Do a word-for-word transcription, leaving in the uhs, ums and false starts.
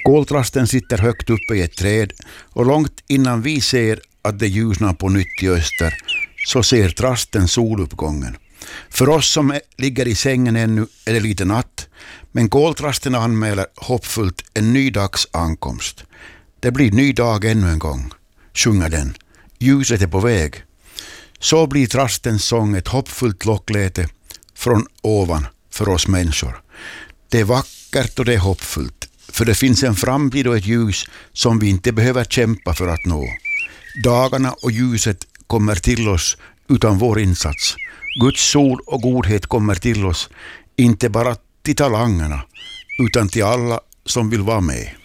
Koltrasten sitter högt uppe i ett träd och långt innan vi ser att det ljusnar på nytt i öster så ser trasten soluppgången. För oss som ligger i sängen ännu är det lite natt, men koltrasten anmäler hoppfullt en ny dags ankomst. Det blir ny dag ännu en gång, sjunger den. Ljuset är på väg. Så blir trastens sång ett hoppfullt lockläte från ovan för oss människor. Det är vackert och det är hoppfullt, för det finns en framtid och ett ljus som vi inte behöver kämpa för att nå. Dagarna och ljuset kommer till oss utan vår insats. Guds sol och godhet kommer till oss, inte bara till talangerna, utan till alla som vill vara med.